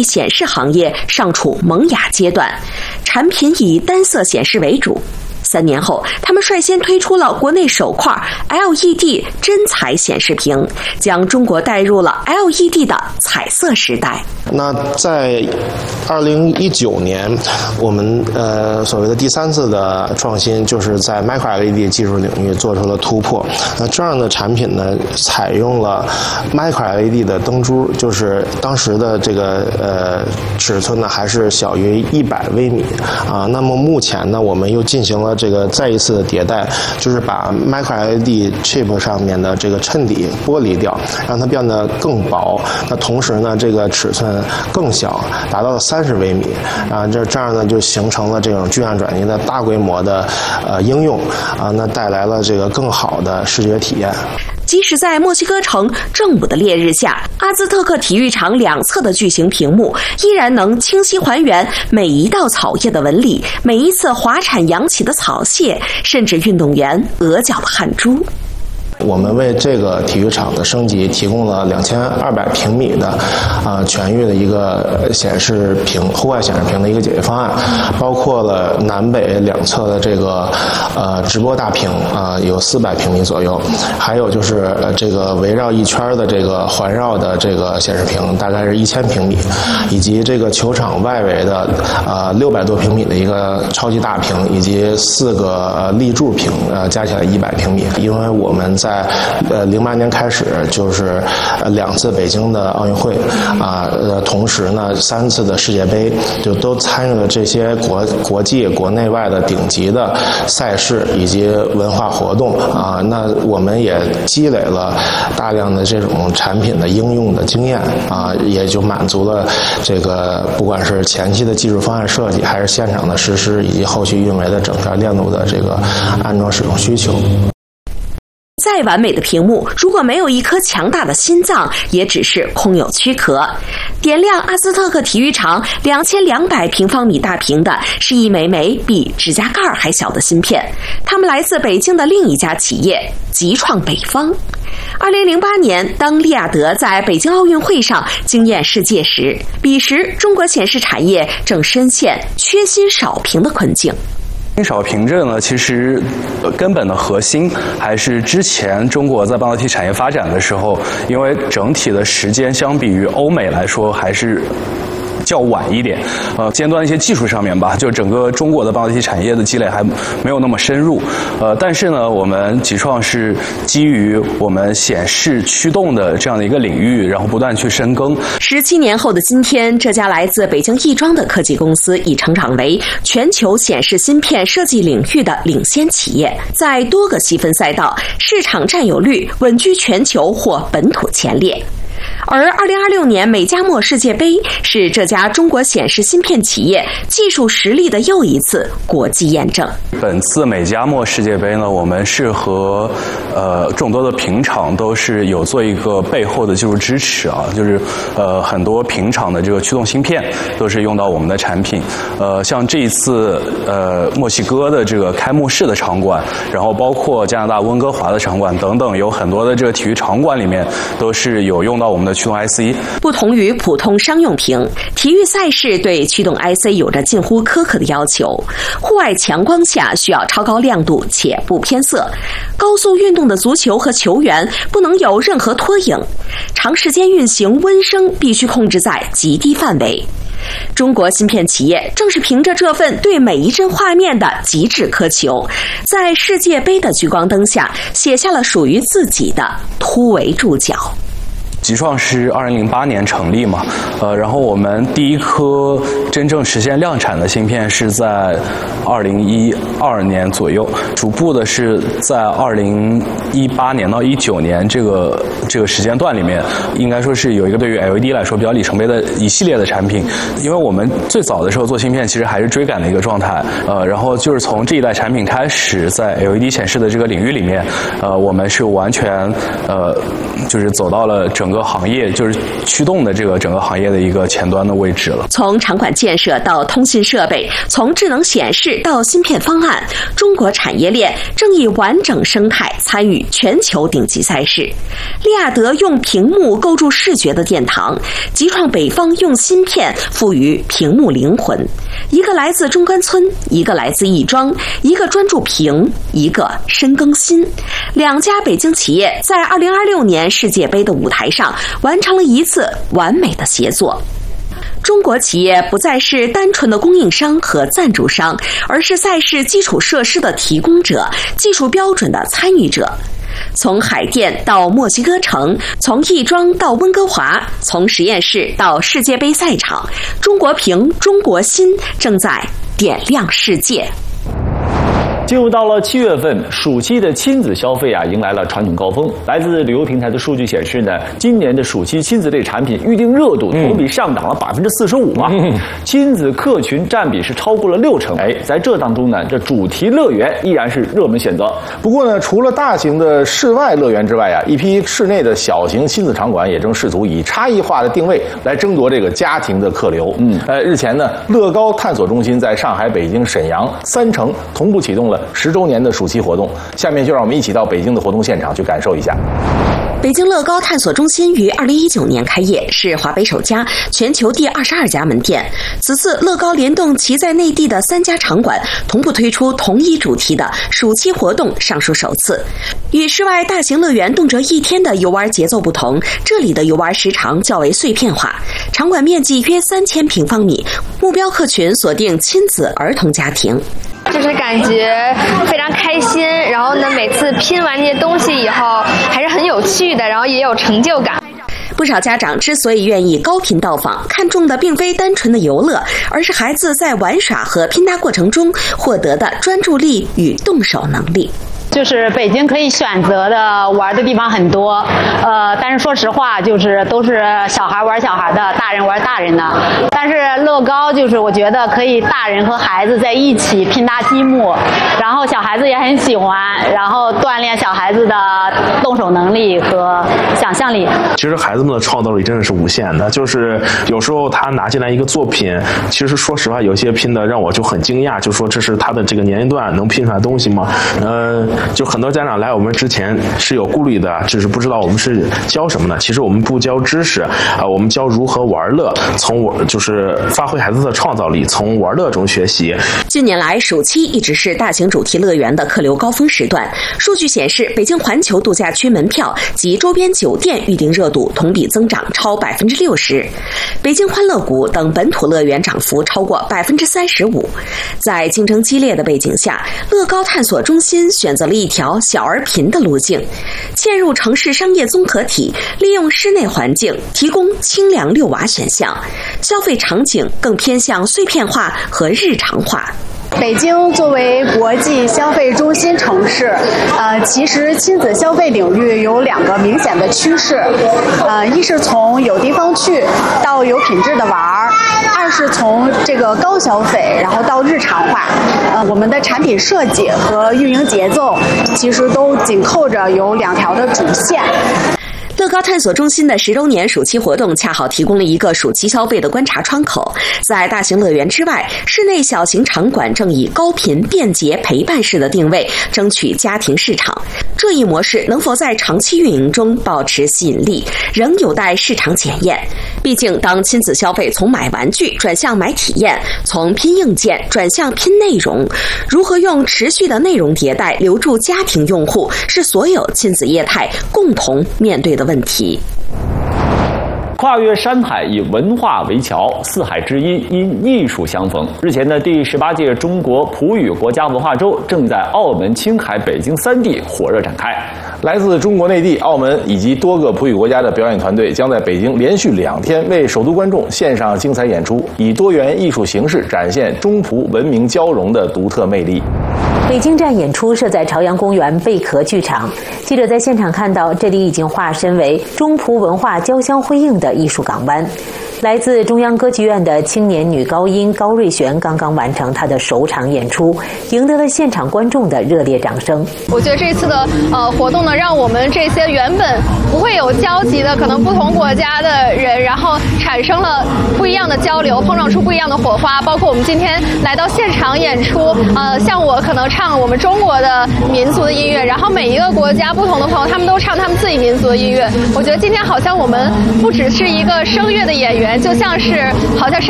LED 显示行业尚处萌芽阶段，产品以单色显示为主。3年后，他们率先推出了国内首块 LED 真彩显示屏，将中国带入了 LED 的彩色时代。 那在2019年，我们所谓的第3次的创新，就是在 Micro LED 技术领域做出了突破。那这样的产品呢，采用了 Micro LED 的灯珠，就是当时的这个尺寸呢还是小于100微米啊。那么目前呢，我们又进行了这个再一次的迭代，就是把 Micro LED chip 上面的这个衬底剥离掉，让它变得更薄。那同时呢，这个尺寸更小，达到了30微米啊。这样呢，就形成了这种巨量转移的大规模的应用啊，那带来了这个更好的视觉体验。 即使在墨西哥城正午的烈日下，阿兹特克体育场两侧的巨型屏幕依然能清晰还原每一道草叶的纹理，每一次滑铲扬起的草屑，甚至运动员额角的汗珠。 我们为这个体育场的升级提供了2200平米的全域的一个显示屏、户外显示屏的一个解决方案，包括了南北两侧的这个直播大屏有400平米左右，还有就是这个围绕一圈的这个环绕的这个显示屏大概是1000平米，以及这个球场外围的600多平米的一个超级大屏，以及4个立柱屏加起来100平米。因为我们在08年开始就是2次北京的奥运会同时呢3次的世界杯，就都参与了这些国际国内外的顶级的赛事以及文化活动那我们也积累了大量的这种产品的应用的经验也就满足了这个不管是前期的技术方案设计，还是现场的实施，以及后续运维的整条链路的这个安装使用需求。 再完美的屏幕，如果没有一颗强大的心脏，也只是空有躯壳。点亮阿兹特克体育场2200平方米大屏的是一枚枚比指甲盖还小的芯片，它们来自北京的另一家企业极创北方。2008年，当利雅得在北京奥运会上惊艳世界时，彼时中国显示产业正深陷缺芯少屏的困境。 少凭证呢，其实根本的核心还是之前中国在半导体产业发展的时候，因为整体的时间相比于欧美来说还是较晚一点，尖端的一些技术上面吧，就整个中国的半导体产业的积累还没有那么深入，但是呢，我们极创是基于我们显示驱动的这样的一个领域，然后不断去深耕。 17年后的今天，这家来自北京亦庄的科技公司已成长为全球显示芯片设计领域的领先企业，在多个细分赛道市场占有率稳居全球或本土前列。而2026年美加墨世界杯是这家中国显示芯片企业技术实力的又一次国际验证。 本次美加墨世界杯呢，我们是和众多的屏厂都是有做一个背后的技术支持就是很多屏厂的这个驱动芯片都是用到我们的产品。像这一次墨西哥的这个开幕式的场馆，然后包括加拿大温哥华的场馆等等，有很多的这个体育场馆里面都是有用到我们的驱动 IC。 不同于普通商用屏，体育赛事对驱动 IC 有着近乎苛刻的要求。户外强光下需要超高亮度且不偏色，高速运动的足球和球员不能有任何拖影，长时间运行温升必须控制在极低范围。中国芯片企业正是凭着这份对每一帧画面的极致苛求，在世界杯的聚光灯下写下了属于自己的突围注脚。 极创是2008年成立嘛，然后我们第一颗真正实现量产的芯片是在2012年左右，逐步的是在2018年到19年这个时间段里面，应该说是有一个对于 LED 来说比较里程碑的一系列的产品。因为我们最早的时候做芯片其实还是追赶的一个状态，然后就是从这一代产品开始，在 LED 显示的这个领域里面，我们是完全就是走到了整个行业，就是驱动的这个整个行业的一个前端的位置了。 从场馆建设到通信设备，从智能显示到芯片方案，中国产业链正以完整生态参与全球顶级赛事。利亚德用屏幕构筑视觉的殿堂，极创北方用芯片赋予屏幕灵魂。一个来自中关村，一个来自亦庄，一个专注屏，一个深耕芯。两家北京企业在2026年世界杯的舞台上完成了一次完美的协作。中国企业不再是单纯的供应商和赞助商，而是赛事基础设施的提供者、技术标准的参与者。从海淀到墨西哥城，从亦庄到温哥华，从实验室到世界杯赛场，中国屏、中国芯正在点亮世界。 进入到了7月份，暑期的亲子消费迎来了传统高峰。来自旅游平台的数据显示呢，今年的暑期亲子类产品预订热度同比上涨了45%啊，亲子客群占比是超过了60%。在这当中呢，这主题乐园依然是热门选择。 不过呢，除了大型的室外乐园之外一批室内的小型亲子场馆也正试图以差异化的定位来争夺这个家庭的客流。日前呢，乐高探索中心在上海、北京、沈阳3城同步启动了10周年的暑期活动，下面就让我们一起到北京的活动现场去感受一下。 北京乐高探索中心于2019年开业，是华北首家、全球第22家门店。此次乐高联动其在内地的3家场馆，同步推出同一主题的暑期活动，尚属首次。与室外大型乐园动辄1天的游玩节奏不同，这里的游玩时长较为碎片化，场馆面积约3000平方米，目标客群锁定亲子儿童家庭。 就是感觉非常开心，然后呢，每次拼完这些东西以后还是很有趣的，然后也有成就感。 不少家长之所以愿意高频到访，看重的并非单纯的游乐，而是孩子在玩耍和拼搭过程中获得的专注力与动手能力。 就是北京可以选择的玩的地方很多，但是说实话，就是都是小孩玩小孩的，大人玩大人的。但是乐高就是我觉得可以大人和孩子在一起拼搭积木，然后小孩子也很喜欢，然后锻炼小孩子的动手能力和想象力。 其实孩子们的创造力真的是无限的，就是有时候他拿进来一个作品，其实说实话，有些拼的让我就很惊讶，就说这是他的这个年龄段能拼出来的东西吗？就很多家长来我们之前是有顾虑的，就是不知道我们是教什么的。其实我们不教知识我们教如何玩乐，就是发挥孩子的创造力，从玩乐中学习。 近年来，暑期一直是大型主题乐园的客流高峰时段。数据显示，北京环球度假区门票及周边酒店预订热度同比增长超60%，北京欢乐谷等本土乐园涨幅超过35%。在竞争激烈的背景下，乐高探索中心选择了一条小而频的路径，嵌入城市商业综合体，利用室内环境提供清凉遛娃选项，消费场景更偏向碎片化和日常化。 北京作为国际消费中心城市，其实亲子消费领域有2个明显的趋势，一是从有地方去到有品质的玩儿，二是从这个高消费然后到日常化。我们的产品设计和运营节奏其实都紧扣着有2条的主线。 乐高探索中心的10周年暑期活动恰好提供了一个暑期消费的观察窗口。在大型乐园之外，室内小型场馆正以高频、便捷、陪伴式的定位争取家庭市场。这一模式能否在长期运营中保持吸引力，仍有待市场检验。毕竟，当亲子消费从买玩具转向买体验，从拼硬件转向拼内容，如何用持续的内容迭代留住家庭用户，是所有亲子业态共同面对的问题。 跨越山海，以文化为桥，四海之音因艺术相逢。日前的第18届中国普语国家文化周正在澳门、青海、北京3地火热展开。 来自中国内地、澳门以及多个普语国家的表演团队将在北京连续2天为首都观众献上精彩演出，以多元艺术形式展现中葡文明交融的独特魅力。 北京站演出设在朝阳公园贝壳剧场，记者在现场看到，这里已经化身为中葡文化交相辉映的艺术港湾。 来自中央歌剧院的青年女高音高瑞璇刚刚完成她的首场演出，赢得了现场观众的热烈掌声。 我觉得这次的活动呢，让我们这些原本不会有交集的可能不同国家的人，然后产生了不一样的交流，碰撞出不一样的火花。包括我们今天来到现场演出，像我可能唱我们中国的民族的音乐，然后每一个国家不同的朋友他们都唱他们自己民族的音乐。我觉得今天好像我们不只是一个声乐的演员，就像是好像是